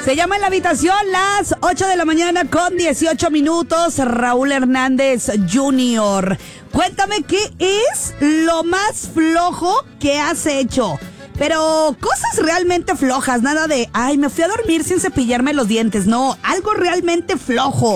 Se llama En la Habitación, las 8 de la mañana con 18 minutos. Raúl Hernández Jr. Cuéntame, ¿qué es lo más flojo que has hecho? Pero cosas realmente flojas, nada de, ay, me fui a dormir sin cepillarme los dientes. No, algo realmente flojo.